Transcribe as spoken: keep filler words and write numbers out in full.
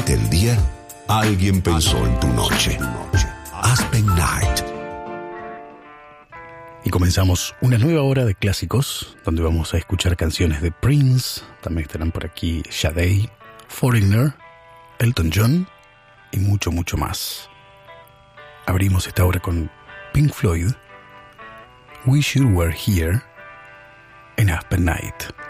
pensaste el día, alguien pensó en tu noche. Aspen Night. Y comenzamos una nueva hora de clásicos, donde vamos a escuchar canciones de Prince, también estarán por aquí Sade, Foreigner, Elton John y mucho, mucho más. Abrimos esta hora con Pink Floyd, Wish You Were Here, en Aspen Night.